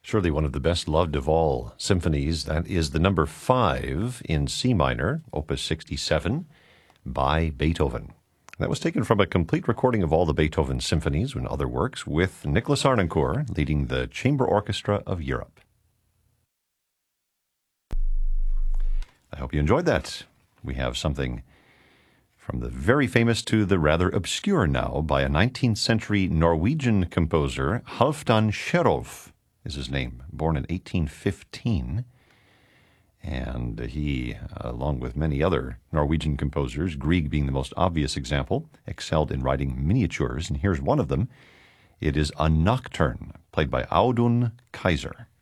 Surely one of the best loved of all symphonies. That is the number 5 in C minor, Opus 67, by Beethoven. That was taken from a complete recording of all the Beethoven symphonies and other works with Nicholas Arnoncourt leading the Chamber Orchestra of Europe. I hope you enjoyed that. We have something from the very famous to the rather obscure now by a 19th century Norwegian composer, Halfdan Kjerulf is his name, born in 1815. And he, along with many other Norwegian composers, Grieg being the most obvious example, excelled in writing miniatures. And here's one of them. It is a nocturne played by Audun Kaiser.